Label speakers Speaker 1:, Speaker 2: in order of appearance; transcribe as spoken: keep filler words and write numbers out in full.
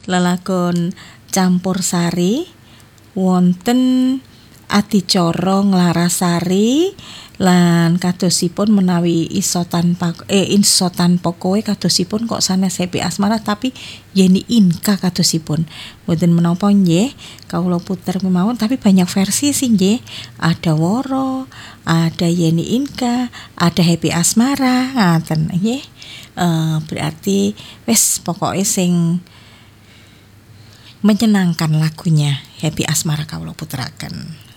Speaker 1: lelagon campursari wonten adicara Nglarasari lan kadosipun menawi iso tanpa eh iso tanpa kowe kadosipun kok sanes Happy Asmara tapi Yeni Inka kadosipun mboten menapa nggih kawula puter mawon tapi banyak versi sih nggih ada Woro ada Yeni Inka ada Happy Asmara ngaten nggih uh, berarti wis pokoke sing menyenangkan lagunya Happy Asmara kawula puteraken.